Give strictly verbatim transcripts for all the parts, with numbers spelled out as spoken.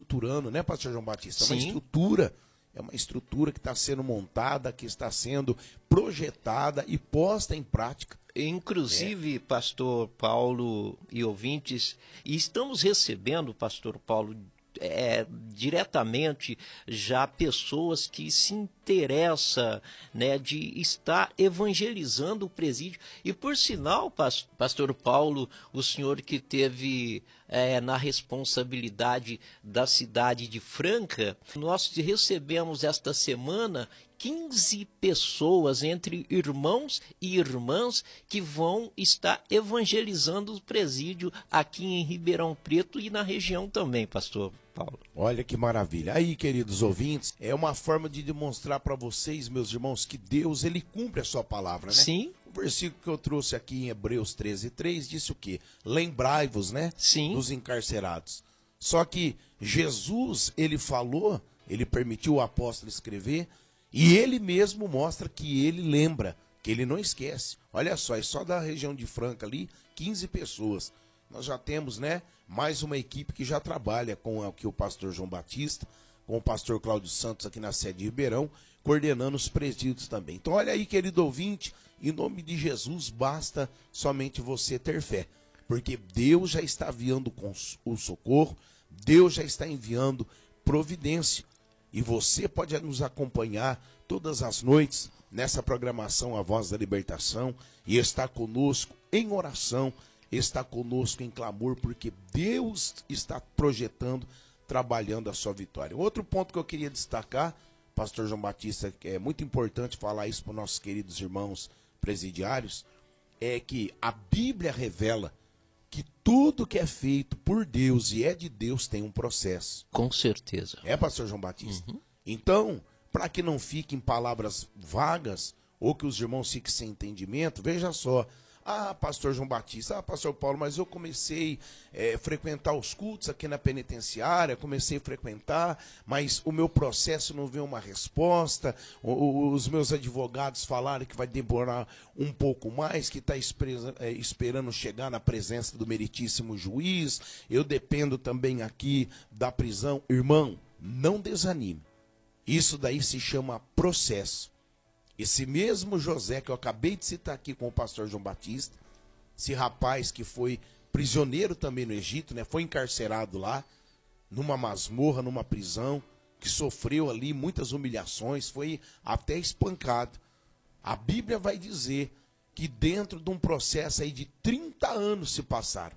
estruturando, né, pastor João Batista? É uma Sim. estrutura, é uma estrutura que está sendo montada, que está sendo projetada e posta em prática. Inclusive, é. pastor Paulo e ouvintes, e estamos recebendo, pastor Paulo, é, diretamente já pessoas que se interessam, né, de estar evangelizando o presídio. E por sinal, pastor Paulo, o senhor que teve é, na responsabilidade da cidade de Franca, nós recebemos esta semana quinze pessoas, entre irmãos e irmãs, que vão estar evangelizando o presídio aqui em Ribeirão Preto e na região também, pastor Paulo. Olha que maravilha. Aí, queridos ouvintes, é uma forma de demonstrar para vocês, meus irmãos, que Deus, ele cumpre a sua palavra, né? Sim. O versículo que eu trouxe aqui em Hebreus treze, três, disse o quê? Lembrai-vos, né? Sim. Dos encarcerados. Só que Jesus, ele falou, ele permitiu o apóstolo escrever, e ele mesmo mostra que ele lembra, que ele não esquece. Olha só, é só da região de Franca ali, quinze pessoas. Nós já temos, né, mais uma equipe que já trabalha com aqui o pastor João Batista, com o pastor Cláudio Santos aqui na sede de Ribeirão, coordenando os presídios também. Então olha aí, querido ouvinte, em nome de Jesus, basta somente você ter fé. Porque Deus já está enviando o socorro, Deus já está enviando providência. E você pode nos acompanhar todas as noites nessa programação A Voz da Libertação e estar conosco em oração, estar conosco em clamor, porque Deus está projetando, trabalhando a sua vitória. Outro ponto que eu queria destacar, pastor João Batista, que é muito importante falar isso para os nossos queridos irmãos presidiários, é que a Bíblia revela que tudo que é feito por Deus e é de Deus tem um processo. Com certeza. É, pastor João Batista? Uhum. Então, para que não fiquem palavras vagas, ou que os irmãos fiquem sem entendimento, veja só. Ah, pastor João Batista, ah, pastor Paulo, mas eu comecei a é, frequentar os cultos aqui na penitenciária, comecei a frequentar, mas o meu processo não veio uma resposta, o, o, os meus advogados falaram que vai demorar um pouco mais, que está é, esperando chegar na presença do meritíssimo juiz, eu dependo também aqui da prisão. Irmão, não desanime, isso daí se chama processo. Esse mesmo José que eu acabei de citar aqui com o pastor João Batista, esse rapaz que foi prisioneiro também no Egito, né, foi encarcerado lá, numa masmorra, numa prisão, que sofreu ali muitas humilhações, foi até espancado. A Bíblia vai dizer que dentro de um processo aí de trinta anos se passaram.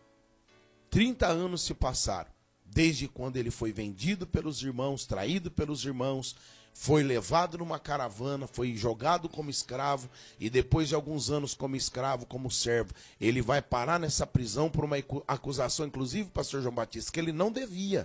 trinta anos se passaram, desde quando ele foi vendido pelos irmãos, traído pelos irmãos, foi levado numa caravana, foi jogado como escravo, e depois de alguns anos como escravo, como servo, ele vai parar nessa prisão por uma acusação, inclusive, pastor João Batista, que ele não devia.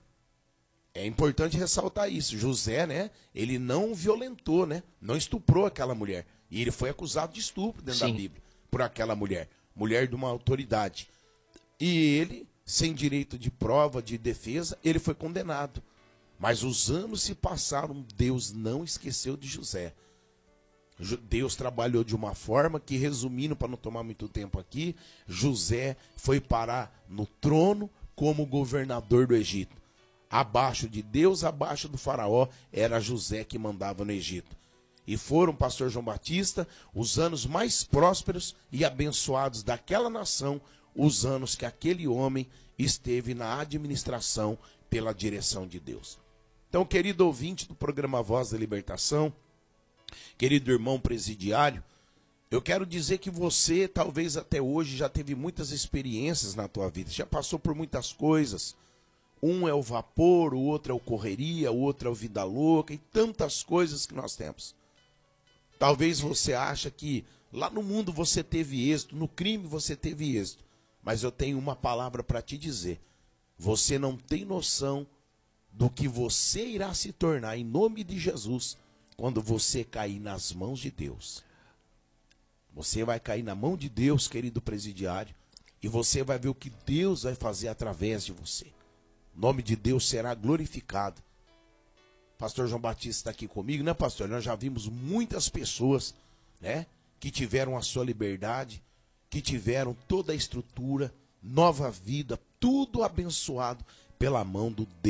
É importante ressaltar isso. José, né, ele não violentou, né, não estuprou aquela mulher, e ele foi acusado de estupro dentro Sim. da Bíblia, por aquela mulher, mulher de uma autoridade. E ele, sem direito de prova, de defesa, ele foi condenado. Mas os anos se passaram, Deus não esqueceu de José. Deus trabalhou de uma forma que, resumindo, para não tomar muito tempo aqui, José foi parar no trono como governador do Egito. Abaixo de Deus, abaixo do faraó, era José que mandava no Egito. E foram, pastor João Batista, os anos mais prósperos e abençoados daquela nação, os anos que aquele homem esteve na administração pela direção de Deus. Então, querido ouvinte do programa Voz da Libertação, querido irmão presidiário, eu quero dizer que você, talvez até hoje, já teve muitas experiências na tua vida, já passou por muitas coisas. Um é o vapor, o outro é o correria, o outro é o vida louca e tantas coisas que nós temos. Talvez você ache que lá no mundo você teve êxito, no crime você teve êxito, mas eu tenho uma palavra para te dizer. Você não tem noção do que você irá se tornar em nome de Jesus quando você cair nas mãos de Deus. Você vai cair na mão de Deus, querido presidiário, e você vai ver o que Deus vai fazer através de você. O nome de Deus será glorificado. Pastor João Batista está aqui comigo, né, pastor? Nós já vimos muitas pessoas, né, que tiveram a sua liberdade, que tiveram toda a estrutura, nova vida, tudo abençoado pela mão do Deus.